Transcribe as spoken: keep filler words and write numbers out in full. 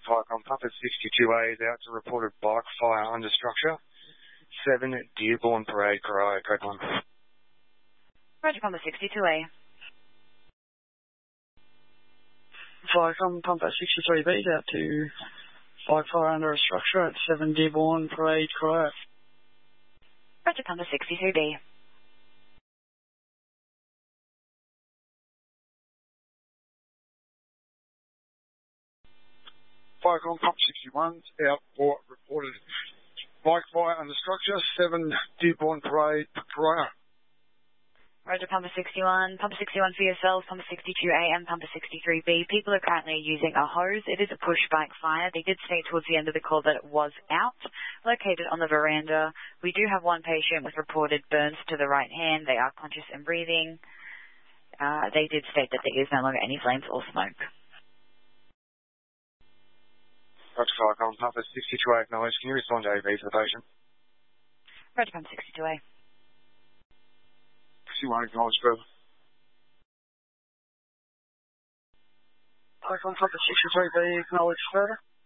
Icon Papa sixty-two A is out to report a bike fire under structure. seven Dearborn Parade, Corio, code one. Roger, Papa sixty-two A. Icon Papa sixty-three B is out to bike fire under a structure at seven Dearborn Parade, Corio. Roger, Papa sixty-three B. Icon Pump sixty-one out for reported bike fire under structure, seven Dearborn Parade, Corio. Roger, Pumper sixty-one. Pumper sixty-one for yourselves, Pumper sixty-two A and Pumper sixty-three B. People are currently using a hose. It is a push bike fire. They did state towards the end of the call that it was out, located on the veranda. We do have one patient with reported burns to the right hand. They are conscious and breathing. Uh, they did state that there is no longer any flames or smoke. Roger, Icon Papa sixty-two A acknowledged. Can you respond to A V for the patient? Roger, Pumper sixty-two A. sixty-one acknowledged further. Icon Papa sixty-three B acknowledged further.